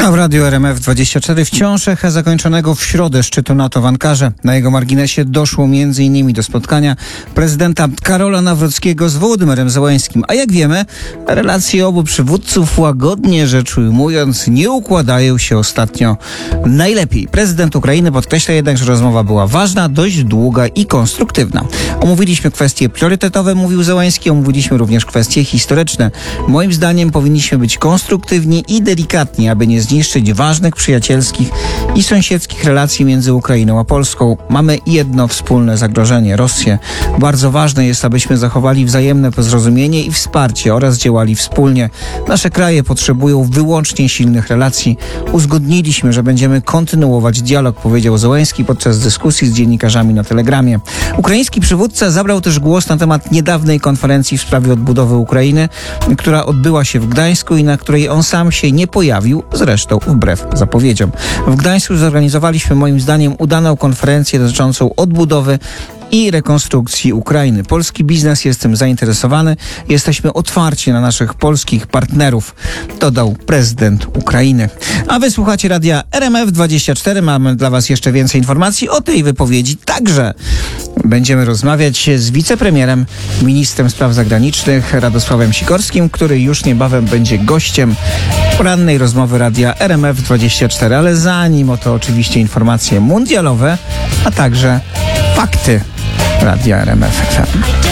A w Radiu RMF24 wciąż echa zakończonego w środę szczytu NATO w Ankarze. Na jego marginesie doszło m.in. do spotkania prezydenta Karola Nawrockiego z Wołodymyrem Zełenskim. A jak wiemy, relacje obu przywódców, łagodnie rzecz ujmując, nie układają się ostatnio najlepiej. Prezydent Ukrainy podkreśla jednak, że rozmowa była ważna, dość długa i konstruktywna. Omówiliśmy kwestie priorytetowe, mówił Zełenski, omówiliśmy również kwestie historyczne. Moim zdaniem powinniśmy być konstruktywni i delikatni, aby nie zniszczyć ważnych przyjacielskich i sąsiedzkich relacji między Ukrainą a Polską. Mamy jedno wspólne zagrożenie – Rosję. Bardzo ważne jest, abyśmy zachowali wzajemne zrozumienie i wsparcie oraz działali wspólnie. Nasze kraje potrzebują wyłącznie silnych relacji. Uzgodniliśmy, że będziemy kontynuować dialog, powiedział Zełenski podczas dyskusji z dziennikarzami na Telegramie. Ukraiński przywódca zabrał też głos na temat niedawnej konferencji w sprawie odbudowy Ukrainy, która odbyła się w Gdańsku i na której on sam się nie pojawił, zresztą wbrew zapowiedziom. W Gdańsku zorganizowaliśmy moim zdaniem udaną konferencję dotyczącą odbudowy i rekonstrukcji Ukrainy. Polski biznes jest tym zainteresowany. Jesteśmy otwarci na naszych polskich partnerów, dodał prezydent Ukrainy. A wy słuchacie radia RMF24. Mamy dla was jeszcze więcej informacji o tej wypowiedzi. Także będziemy rozmawiać z wicepremierem, ministrem spraw zagranicznych Radosławem Sikorskim, który już niebawem będzie gościem porannej rozmowy radia RMF24. Ale zanim oto oczywiście informacje mundialowe, a także fakty Radia RMF FM.